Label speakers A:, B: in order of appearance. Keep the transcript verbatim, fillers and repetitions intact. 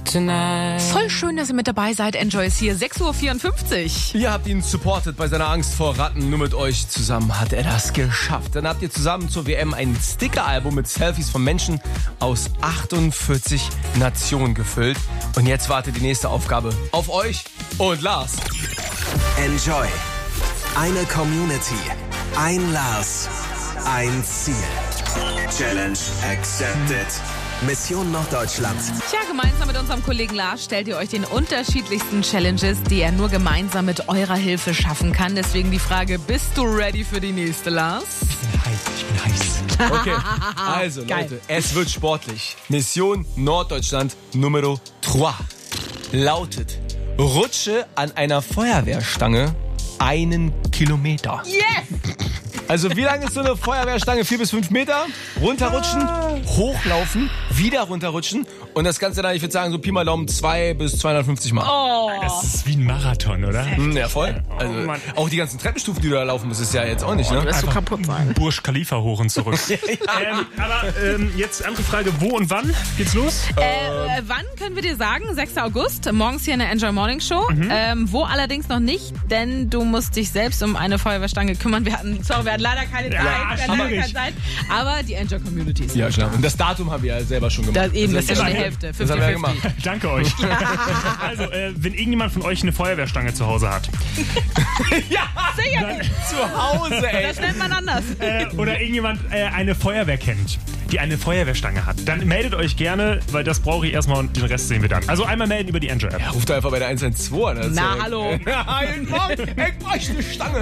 A: tonight.
B: Voll schön, dass ihr mit dabei seid. Enjoy ist hier, sechs Uhr vierundfünfzig.
C: Ihr habt ihn supportet bei seiner Angst vor Ratten. Nur mit euch zusammen hat er das geschafft. Dann habt ihr zusammen zur W M ein Sticker-Album mit Selfies von Menschen aus achtundvierzig Nationen gefüllt. Und jetzt wartet die nächste Aufgabe auf euch und Lars.
D: Enjoy. Eine Community. Ein Lars. Ein Ziel. Challenge accepted. Mission Norddeutschland.
B: Tja, gemeinsam mit unserem Kollegen Lars stellt ihr euch den unterschiedlichsten Challenges, die er nur gemeinsam mit eurer Hilfe schaffen kann. Deswegen die Frage, bist du ready für die nächste, Lars?
E: Ich bin heiß, ich bin heiß.
C: Okay, also
B: Geil.
C: Leute, es wird sportlich. Mission Norddeutschland Numero drei lautet: Rutsche an einer Feuerwehrstange einen Kilometer.
B: Yes!
C: Also wie lang ist so eine Feuerwehrstange? Vier bis fünf Meter? Runterrutschen, hochlaufen, wieder runterrutschen und das Ganze dann, ich würde sagen, so Pi mal Daumen zwei bis zweihundertfünfzig Mal.
B: Oh.
E: Das ist wie ein Marathon, oder?
C: Hm, ja, voll. Also,
E: Mann.
C: auch die ganzen Treppenstufen, die du da laufen musst, ist ja jetzt auch nicht, ne?
B: wirst du kaputt sein.
E: Burj Khalifa hoch und zurück. ähm, aber ähm, jetzt andere Frage, wo und wann geht's los?
B: Äh, wann können wir dir sagen? sechster August, morgens hier in der Enjoy Morning Show.
C: Mhm.
B: Ähm, wo allerdings noch nicht, denn du musst dich selbst um eine Feuerwehrstange kümmern. Wir hatten, sorry, wir hatten leider keine Zeit.
E: Ja,
B: wir hatten leider
E: schwierig.
B: keine Zeit. Aber die Enjoy Community ist
C: Ja, klar. Und das Datum haben wir ja selber schon gemacht.
B: Das, eben, das ist ja schon die
E: immerhin.
B: Hälfte.
C: Das haben wir ja
B: fünfzig fünfzig.
C: gemacht.
E: Danke euch. Also, äh, wenn irgendjemand von euch eine Feuerwehrstange zu Hause hat
C: Ja,
B: Sicher nicht.
C: zu Hause, ey.
B: Das nennt man anders.
E: äh, oder irgendjemand äh, eine Feuerwehr kennt, die eine Feuerwehrstange hat, dann meldet euch gerne, weil das brauche ich erstmal und den Rest sehen wir dann. Also einmal melden über die Enjoy-App.
C: Ruft einfach bei der eins eins zwei an. Das ist
B: Na,
C: ja-
B: hallo.
C: Ja, guten Morgen. Ich bräuchte eine Stange.